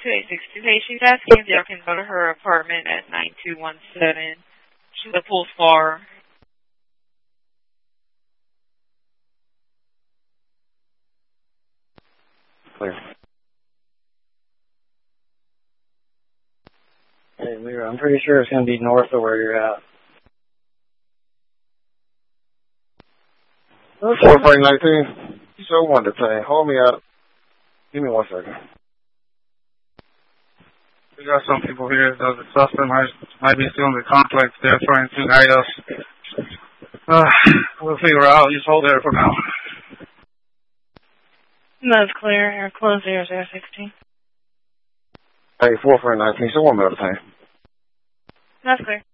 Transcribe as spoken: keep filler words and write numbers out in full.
to eight six two eight. She's asking if y'all can go to her apartment at nine two one seven. She's a pool far. Clear. Hey, Lyra, I'm pretty sure it's going to be north of where you're at. four five nineteen. So one to ten. Hold me up. Give me one second. We got some people here. The suspect might, might be still in the complex. They're trying to hide us. Uh, we'll figure out. Just hold there for now. That's clear. Air close zero zero sixteen. Hey, four five nineteen. So one minute, ten. That's clear.